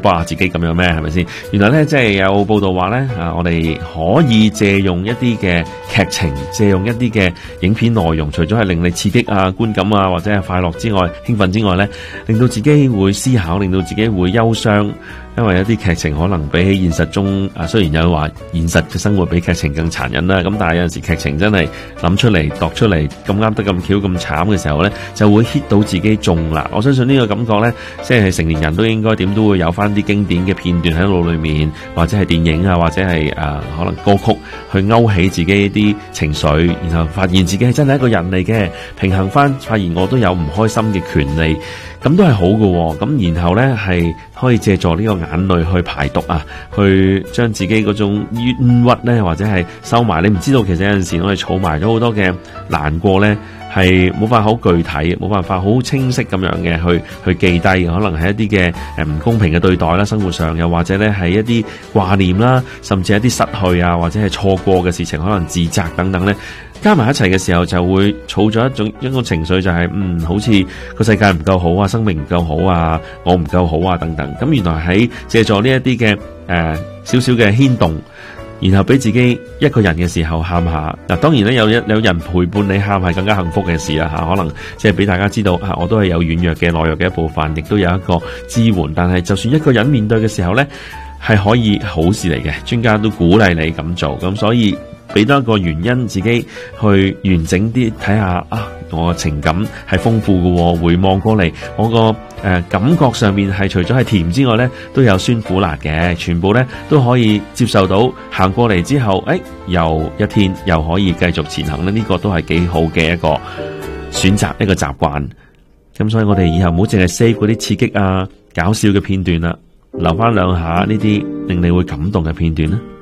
下自己咁樣咩？係咪先？原來咧即係有報道話咧我哋可以借用一啲嘅劇情，借用一啲嘅影片內容，除咗係令你刺激啊、觀感啊或者係快樂之外、興奮之外咧，令到自己會思考，令到自己會憂傷。因為一啲劇情可能比起現實中雖然有人話現實嘅生活比劇情更殘忍啦，咁但係有陣時劇情真係諗出嚟、度出嚟咁啱得咁巧咁慘嘅時候咧，就會 hit 到自己中啦。我相信呢個感覺咧，即係成年人都應該點都會有翻啲經典嘅片段喺腦裏面，或者係電影啊，或者係可能歌曲去勾起自己啲情緒，然後發現自己係真係一個人嚟嘅，平衡翻，發現我都有唔開心嘅權利。咁都係好嘅，咁然後咧係可以借助呢個眼淚去排毒啊，去將自己嗰種冤屈咧或者係收埋。你唔知道其實有陣時我哋儲埋咗好多嘅難過咧，係冇辦法好具體，冇辦法好清晰咁樣嘅去記低，可能係一啲嘅唔公平嘅對待啦，生活上又或者咧係一啲掛念啦，甚至一啲失去啊或者係錯過嘅事情，可能自責等等咧，加埋一齊嘅時候就會儲咗一個情緒，就係好似個世界唔夠好啊，生命唔夠好啊，我唔夠好啊等等。咁原來喺借助呢一啲嘅少少嘅牽動，然後俾自己一個人嘅時候喊下。嗱，當然咧有人陪伴你喊係更加幸福嘅事啦吓，可能即係俾大家知道我都係有軟弱嘅懦弱嘅一部分，亦都有一個支援。但係就算一個人面對嘅時候咧，係可以好事嚟嘅，專家都鼓勵你咁做。咁所以俾多一個原因，自己去完整啲睇下我嘅情感係豐富嘅，回望過嚟，我個感覺上面係除咗係甜之外咧，都有酸苦辣嘅，全部咧都可以接受到。行過嚟之後，又一天又可以繼續前行咧，呢個都係幾好嘅一個選擇，一個習慣。咁所以我哋以後唔好淨係 save 嗰啲刺激啊、搞笑嘅片段啦，留翻兩下呢啲令你會感動嘅片段啦。